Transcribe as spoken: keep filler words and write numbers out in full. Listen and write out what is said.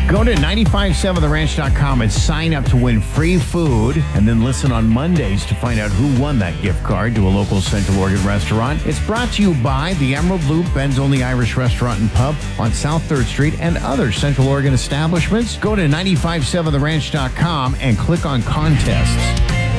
Go to nine five seven the ranch dot com and sign up to win free food, and then listen on Mondays to find out who won that gift card to a local Central Oregon restaurant. It's brought to you by the Emerald Loop, Ben's Only Irish Restaurant and Pub on South third Street, and other Central Oregon establishments. Go to nine five seven the ranch dot com and click on contests.